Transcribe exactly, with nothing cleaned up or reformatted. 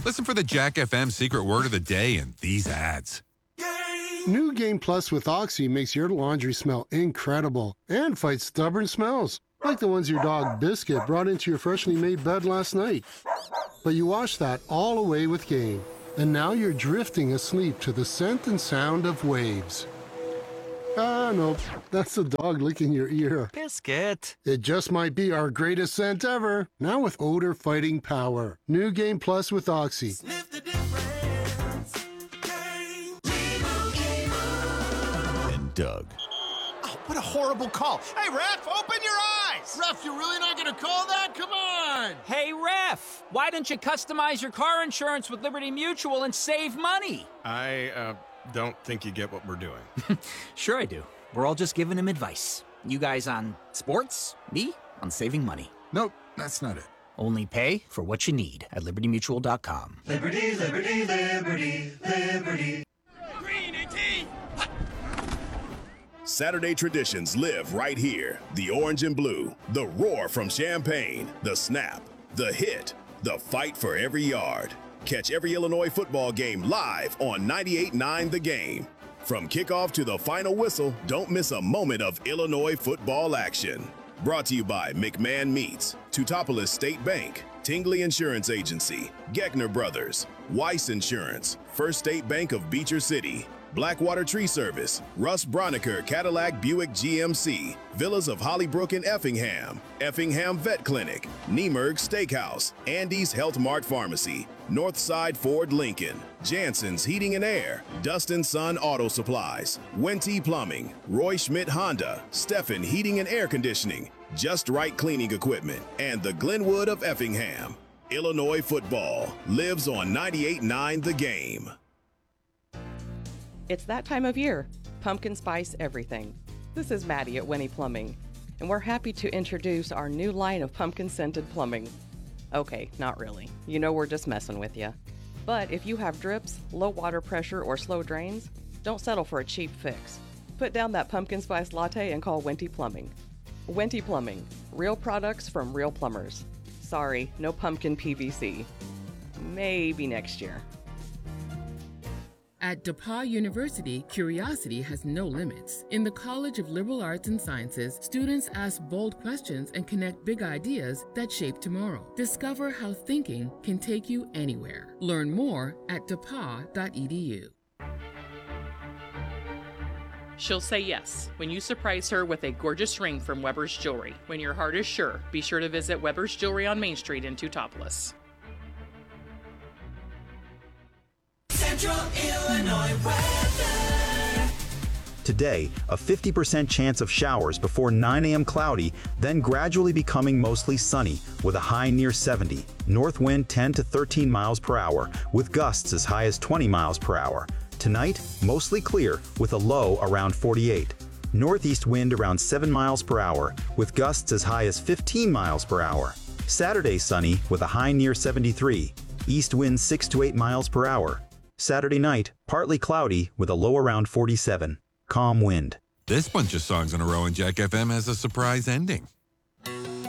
Listen for the Jack F M secret word of the day in these ads. New Game Plus with Oxy makes your laundry smell incredible and fights stubborn smells, like the ones your dog Biscuit brought into your freshly made bed last night. But you wash that all away with Game, and now you're drifting asleep to the scent and sound of waves. Ah, no, that's the dog licking your ear. Biscuit. It just might be our greatest scent ever, now with odor-fighting power. New Game Plus with Oxy. Sniff the difference. Game. And Doug. Oh, what a horrible call. Hey, ref, open your eyes. Ref, you're really not going to call that? Come on. Hey, ref, why don't you customize your car insurance with Liberty Mutual and save money? I, uh... don't think you get what we're doing. Sure I do. We're all just giving him advice. You guys on sports, me on saving money. Nope, that's not it. Only pay for what you need at liberty mutual dot com. Liberty, liberty, liberty, liberty. Green and tea. Saturday traditions live right here. The orange and blue, the roar from Champaign, the snap, the hit, the fight for every yard. Catch every Illinois football game live on ninety-eight point nine The Game. From kickoff to the final whistle, don't miss a moment of Illinois football action. Brought to you by McMahon Meats, Teutopolis State Bank, Tingley Insurance Agency, Geckner Brothers, Weiss Insurance, First State Bank of Beecher City, Blackwater Tree Service, Russ Broniker Cadillac Buick G M C, Villas of Hollybrook and Effingham, Effingham Vet Clinic, Niemerg Steakhouse, Andy's Health Mart Pharmacy, Northside Ford Lincoln, Jansen's Heating and Air, Dustin Sun Auto Supplies, Wente Plumbing, Roy Schmidt Honda, Steffen Heating and Air Conditioning, Just Right Cleaning Equipment, and the Glenwood of Effingham. Illinois football lives on ninety-eight point nine The Game. It's that time of year. Pumpkin spice everything. This is Maddie at Winnie Plumbing, and we're happy to introduce our new line of pumpkin-scented plumbing. Okay, not really. You know we're just messing with you. But if you have drips, low water pressure, or slow drains, don't settle for a cheap fix. Put down that pumpkin spice latte and call Wente Plumbing. Wente Plumbing, real products from real plumbers. Sorry, no pumpkin P V C. Maybe next year. At DePauw University, curiosity has no limits. In the College of Liberal Arts and Sciences, students ask bold questions and connect big ideas that shape tomorrow. Discover how thinking can take you anywhere. Learn more at d e p a w dot e d u. She'll say yes when you surprise her with a gorgeous ring from Weber's Jewelry. When your heart is sure, be sure to visit Weber's Jewelry on Main Street in Teutopolis. Central Illinois weather. Today, a fifty percent chance of showers before nine a m cloudy, then gradually becoming mostly sunny with a high near seventy. North wind ten to thirteen miles per hour with gusts as high as twenty miles per hour. Tonight, mostly clear with a low around forty-eight. Northeast wind around seven miles per hour with gusts as high as fifteen miles per hour. Saturday sunny with a high near seventy-three. East wind six to eight miles per hour. Saturday night, partly cloudy with a low around forty-seven. Calm wind. This bunch of songs in a row in Jack F M has a surprise ending.